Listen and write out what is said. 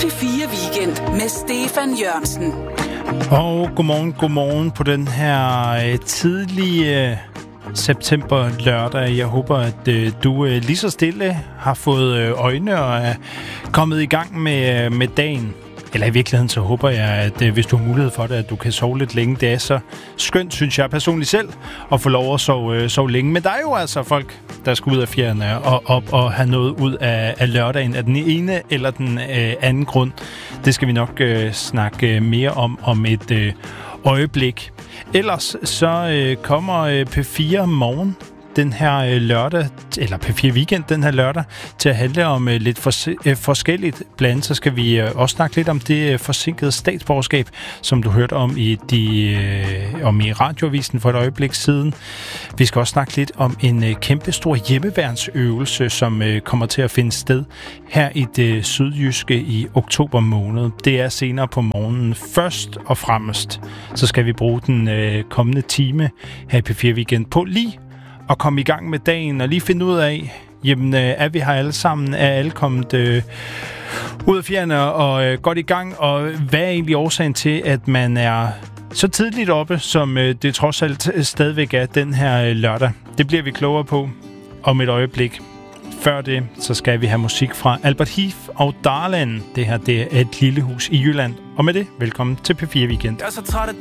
P4 Weekend med Stefan Jørgensen. Og godmorgen på den her tidlige september lørdag. Jeg håber, at du lige så stille har fået øjne og er kommet i gang med dagen. Eller i virkeligheden så håber jeg, at hvis du har mulighed for det, at du kan sove lidt længe. Det er så skønt, synes jeg personligt selv, at få lov at sove længe. Men der er jo altså folk, der skal ud af fjerne og op og have noget ud af lørdagen af den ene eller den anden grund. Det skal vi nok snakke mere om et øjeblik. Ellers så kommer P4 morgen den her lørdag, eller P4 Weekend den her lørdag, til at handle om lidt forskelligt. Blandt andet så skal vi også snakke lidt om det forsinkede statsborgerskab, som du hørte om i radioavisen for et øjeblik siden. Vi skal også snakke lidt om en kæmpestor hjemmeværnsøvelse, som kommer til at finde sted her i det sydjyske i oktober måned. Det er senere på morgenen. Først og fremmest, så skal vi bruge den kommende time her i P4 Weekend på lige og komme i gang med dagen og lige finde ud af, jamen er vi her alle sammen, er alle kommet ud af fjerne og godt i gang, og hvad er egentlig årsagen til, at man er så tidligt oppe, som det trods alt stadigvæk er den her lørdag. Det bliver vi klogere på om et øjeblik. Før det, så skal vi have musik fra Albert Heath og Darlan. Det her, det er Et lille hus i Jylland. Og med det, velkommen til P4 Weekend. Jeg er så træt af